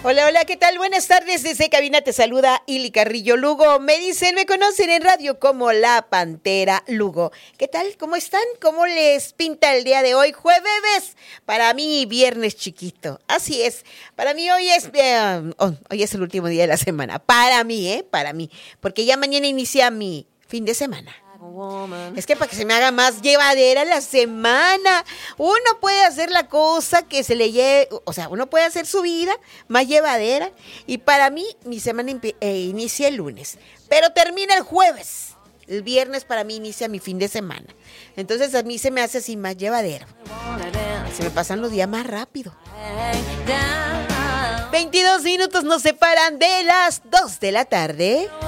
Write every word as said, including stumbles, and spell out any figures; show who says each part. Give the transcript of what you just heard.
Speaker 1: Hola, hola, ¿qué tal? Buenas tardes, desde cabina te saluda Ili Carrillo Lugo. Me dicen, me conocen en radio como La Pantera Lugo. ¿Qué tal? ¿Cómo están? ¿Cómo les pinta el día de hoy? Jueves, para mí viernes chiquito. Así es, para mí hoy es, eh, oh, hoy es el último día de la semana. Para mí, ¿eh? Para mí, porque ya mañana inicia mi fin de semana. Es que para que se me haga más llevadera la semana, uno puede hacer la cosa que se le lleve, o sea, uno puede hacer su vida más llevadera. Y para mí, mi semana eh, inicia el lunes, pero termina el jueves. El viernes para mí inicia mi fin de semana. Entonces a mí se me hace así más llevadero. Se me pasan los días más rápido. veintidós minutos nos separan de las dos de la tarde.